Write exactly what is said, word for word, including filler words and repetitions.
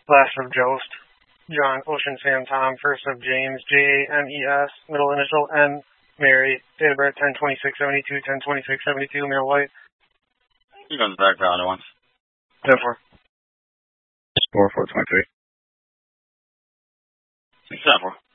Last of Jost. John, Ocean, Sam, Tom. First of James, J A M E S. Middle initial N. Mary. Date of birth ten twenty-six seventy-two, ten twenty-six seventy-two. Male white. You got the back valid once. ten four. four four twenty-three. six seven four.